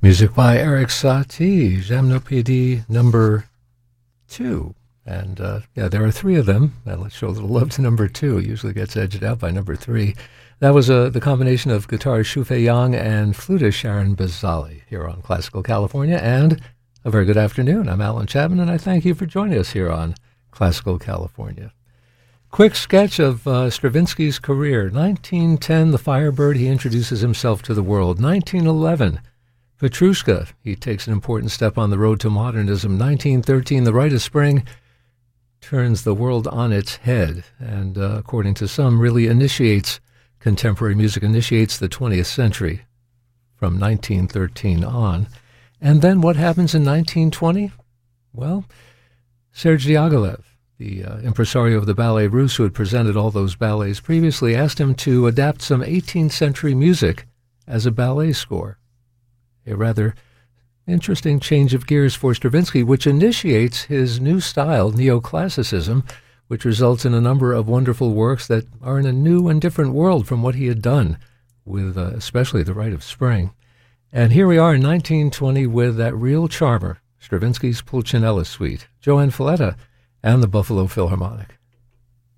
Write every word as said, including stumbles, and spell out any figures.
Music by Erik Satie, Gymnopédie number two. And uh, yeah, there are three of them. And let's show a little love to number two. It usually gets edged out by number three. That was uh, the combination of guitarist Shu-Fei Yang and flutist Sharon Bazali here on Classical California. And a very good afternoon. I'm Alan Chapman, and I thank you for joining us here on Classical California. Quick sketch of uh, Stravinsky's career. nineteen ten, The Firebird, he introduces himself to the world. nineteen eleven, Petrushka, he takes an important step on the road to modernism. nineteen thirteen, The Rite of Spring, turns the world on its head, and uh, according to some, really initiates contemporary music, initiates the twentieth century from nineteen thirteen on. And then what happens in nineteen twenty? Well, Serge Diaghilev, the uh, impresario of the Ballet Russe who had presented all those ballets previously, asked him to adapt some eighteenth century music as a ballet score. A rather interesting change of gears for Stravinsky, which initiates his new style, neoclassicism, which results in a number of wonderful works that are in a new and different world from what he had done, with uh, especially The Rite of Spring. And here we are in nineteen twenty with that real charmer, Stravinsky's Pulcinella Suite, Joan Falletta, and the Buffalo Philharmonic.